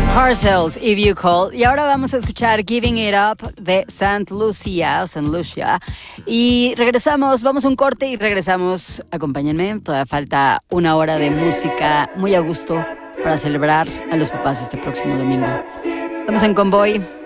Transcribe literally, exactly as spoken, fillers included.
Parcels, If You Call. Y ahora vamos a escuchar Giving It Up de Saint Lucia o Saint Lucia. Y regresamos, vamos a un corte y regresamos. Acompáñenme, todavía falta una hora de música muy a gusto para celebrar a los papás este próximo domingo. Estamos en Convoy.